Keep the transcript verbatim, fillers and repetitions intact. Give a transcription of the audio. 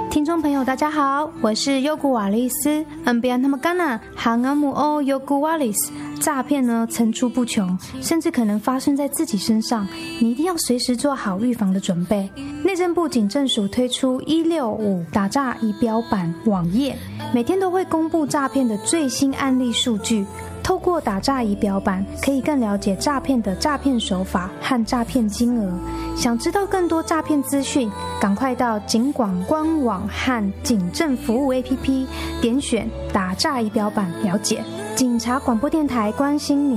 听众朋友大家好，我是优古瓦丽丝。嗯，别他们干呐，韩阿姆欧优古瓦丽斯。诈骗呢层出不穷，甚至可能发生在自己身上，你一定要随时做好预防的准备。内政部警政署推出一六五打诈仪表板网页，每天都会公布诈骗的最新案例数据。透过打诈仪表板，可以更了解诈骗的诈骗手法和诈骗金额。想知道更多诈骗资讯，赶快到警广官网和警政服务 A P P 点选打诈仪表板了解。警察广播电台关心你。